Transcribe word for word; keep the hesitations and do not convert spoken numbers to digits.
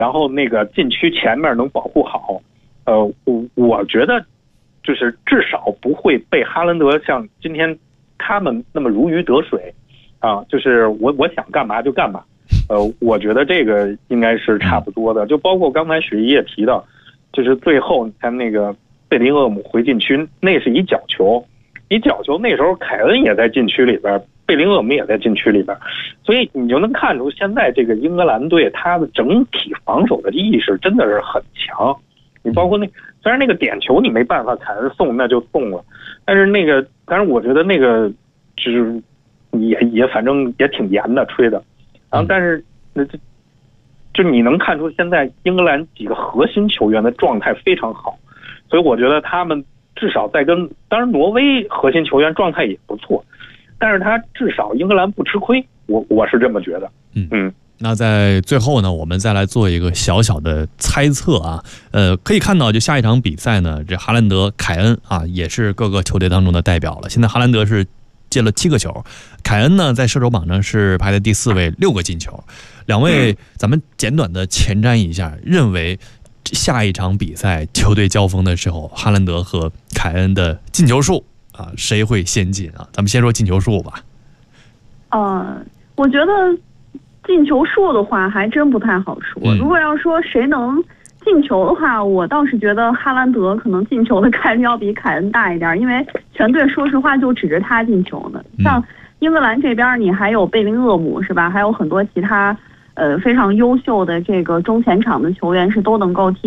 然后那个禁区前面能保护好，呃，我我觉得就是至少不会被哈兰德像今天他们那么如鱼得水啊，就是我我想干嘛就干嘛。呃，我觉得这个应该是差不多的，就包括刚才雪姨也提到，就是最后你看那个贝林厄姆回禁区，那是一角球，一角球那时候凯恩也在禁区里边，贝林厄姆也在禁区里边，所以你就能看出现在这个英格兰队他的整体防守的意识真的是很强。你包括那虽然那个点球你没办法凯恩送那就送了，但是那个当然我觉得那个就是也也反正也挺严的吹的。然后，但是那这就你能看出现在英格兰几个核心球员的状态非常好，所以我觉得他们至少在跟当然挪威核心球员状态也不错，但是他至少英格兰不吃亏，我我是这么觉得。 嗯嗯。那在最后呢，我们再来做一个小小的猜测啊，呃，可以看到，就下一场比赛呢，这哈兰德、凯恩啊，也是各个球队当中的代表了。现在哈兰德是进了七个球，凯恩呢在射手榜上是排在第四位，六个进球。两位，咱们简短的前瞻一下，认为下一场比赛球队交锋的时候，哈兰德和凯恩的进球数啊，谁会先进啊？咱们先说进球数吧。 呃，我觉得进球数的话还真不太好说。嗯、如果要说谁能进球的话，我倒是觉得哈兰德可能进球的概率要比凯恩大一点，因为全队说实话就指着他进球呢。像英格兰这边，你还有贝林厄姆是吧？还有很多其他呃非常优秀的这个中前场的球员是都能够替